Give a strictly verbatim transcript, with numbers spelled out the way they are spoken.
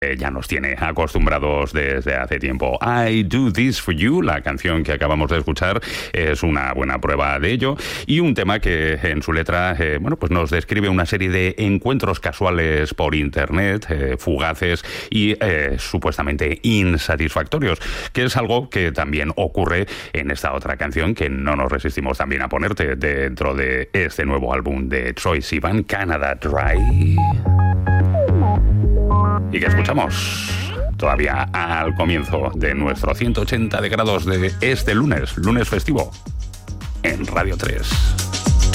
Eh, ya nos tiene acostumbrados desde hace tiempo. I Do This For You, la canción que acabamos de escuchar, es una buena prueba de ello, y un tema que en su letra eh, bueno, pues nos describe una serie de encuentros casuales por internet, eh, fugaces y eh, supuestamente insatisfactorios, que es algo que también ocurre en esta otra canción que no nos resistimos también a ponerte dentro de este nuevo álbum de Troye Sivan, Canada Dry. Y que escuchamos todavía al comienzo de nuestro ciento ochenta de grados de este lunes, lunes festivo, en Radio tres.